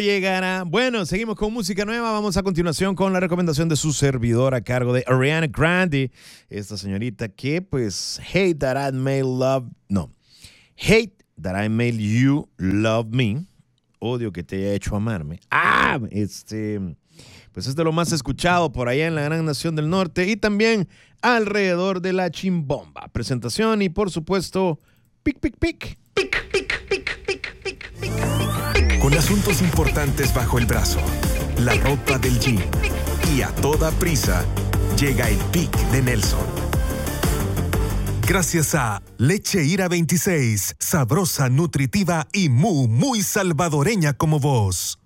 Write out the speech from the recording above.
llegará. Bueno, seguimos con música nueva. Vamos a continuación con la recomendación de su servidor a cargo de Ariana Grande. Esta señorita que, pues, Hate That I Made You Love Me. Odio que te haya hecho amarme. Pues es de lo más escuchado por allá en la gran nación del norte y también alrededor de la chimbomba. Presentación y, por supuesto, pic, pic, pic. Con asuntos importantes bajo el brazo, la ropa del gym y a toda prisa, llega el pic de Nelson. Gracias a Leche Ira 26, sabrosa, nutritiva y muy salvadoreña como vos.